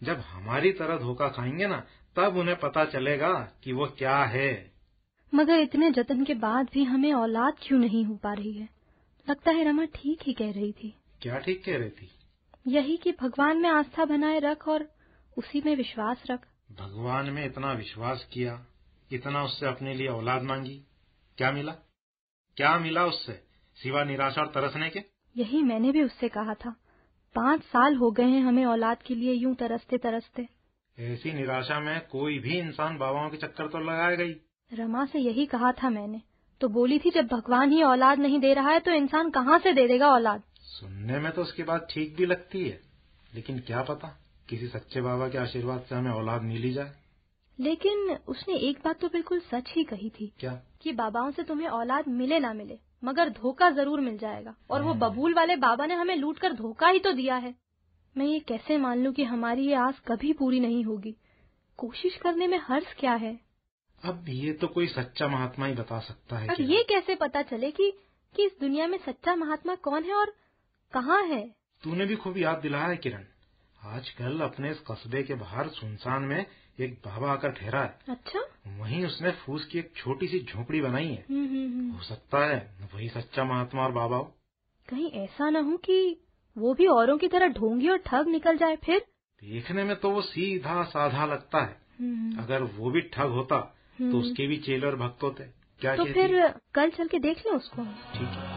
जब हमारी तरह धोखा खाएंगे ना, तब उन्हें पता चलेगा कि वो क्या है। मगर इतने जतन के बाद भी हमें औलाद क्यों नहीं हो पा रही है? लगता है रमा ठीक ही कह रही थी। क्या ठीक कह रही थी? यही कि भगवान में आस्था बनाए रख और उसी में विश्वास रख। भगवान में इतना विश्वास किया, इतना उससे अपने लिए औलाद मांगी, क्या मिला? क्या मिला उससे सिवा निराशा और तरसने के? यही मैंने भी उससे कहा था। 5 साल हो गए हैं हमें औलाद के लिए यूं तरसते तरसते। ऐसी निराशा में कोई भी इंसान बाबाओं के चक्कर तो लगाएगा ही। रमा से यही कहा था मैंने, तो बोली थी जब भगवान ही औलाद नहीं दे रहा है तो इंसान कहाँ से दे देगा औलाद। सुनने में तो उसकी बात ठीक भी लगती है, लेकिन क्या पता किसी सच्चे बाबा के आशीर्वाद से हमें औलाद मिल ही जाए। लेकिन उसने एक बात तो बिल्कुल सच ही कही थी। क्या? कि बाबाओं से तुम्हें औलाद मिले ना मिले मगर धोखा जरूर मिल जाएगा, और वो बबूल वाले बाबा ने हमें लूट कर धोखा ही तो दिया है। मैं ये कैसे मान लूं कि हमारी ये आस कभी पूरी नहीं होगी? कोशिश करने में हर्ज क्या है? अब ये तो कोई सच्चा महात्मा ही बता सकता है। अब ये कैसे पता चले कि इस दुनिया में सच्चा महात्मा कौन है और कहाँ है? तूने भी खूब याद दिलाया है किरण। आजकल अपने इस कस्बे के बाहर सुनसान में एक बाबा आकर ठहरा है। अच्छा? वहीं उसने फूस की एक छोटी सी झोपड़ी बनाई है। हो सकता है वही सच्चा महात्मा और बाबा हो। कहीं ऐसा न हो कि वो भी औरों की तरह ढोंगी और ठग निकल जाए फिर? देखने में तो वो सीधा साधा लगता है। अगर वो भी ठग होता तो उसके भी चेले और भक्त होते। क्या तो कहती? फिर कल चल के देख लें उसको। ठीक है।